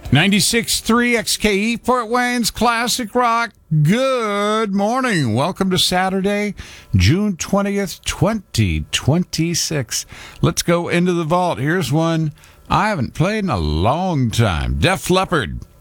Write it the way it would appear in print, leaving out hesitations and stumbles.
96.3 XKE Fort Wayne's Classic Rock. Good morning. Welcome to Saturday, June 20th, 2026. Let's go into the vault. Here's one I haven't played in a long time. Def Leppard.